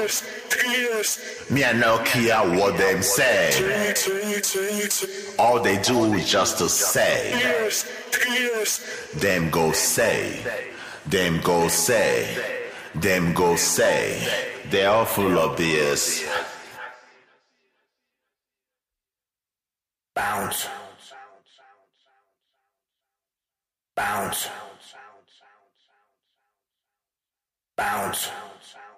Me I no care what them say. All they do is just to say. Them go say. Them go say. Them go say. They're all full of BS. Bounce. Bounce. Bounce.